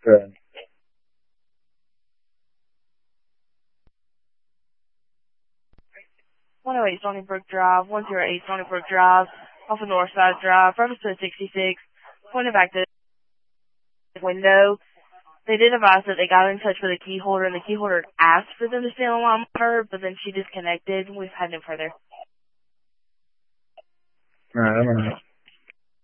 Good. 108 Stony Brook Drive, 108 Stony Brook Drive, off of Northside Drive, reference to 66, pointed back to the window. They did advise that they got in touch with the key holder, and the key holder asked for them to stay on line with her, but then she disconnected. We've had no further. Alright, I'm gonna